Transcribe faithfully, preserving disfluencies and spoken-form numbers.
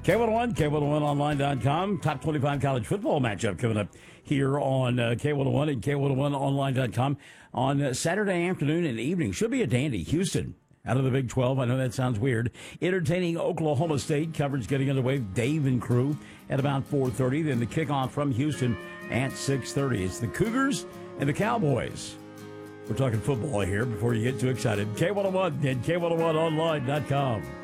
K one oh one, K one oh one online dot com. Top twenty-five college football matchup coming up here on uh, K one oh one and K one oh one online dot com on uh, Saturday afternoon and evening. Should be a dandy. Houston out of the Big twelve. I know that sounds weird. Entertaining Oklahoma State. Coverage getting underway. Dave and crew at about four thirty. Then the kickoff from Houston at six thirty. It's the Cougars and the Cowboys. We're talking football here before you get too excited. K one oh one and K one oh one online dot com.